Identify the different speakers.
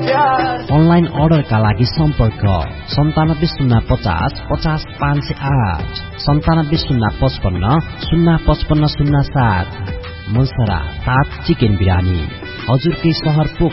Speaker 1: Online अर्डरका लागि सम्पर्क 9705050508 970555055507। मन्सरा 7 चिकन बिरानी हजुरकै सहर